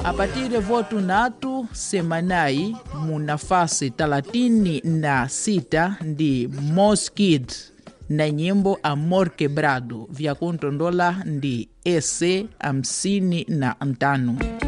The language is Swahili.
A partir de voto nato semanai munafasi 36 ndi Mosquid na nyimbo Amor Quebrado vya kuntondola ndi ese 55.